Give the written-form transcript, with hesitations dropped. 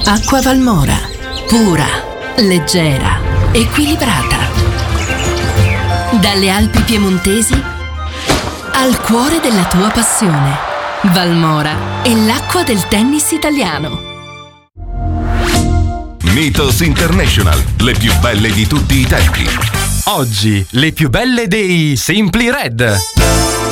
Acqua Valmora, pura, leggera, equilibrata. Dalle Alpi piemontesi al cuore della tua passione. Valmora è l'acqua del tennis italiano. Mythos International, le più belle di tutti i tempi. Oggi le più belle dei Simply Red.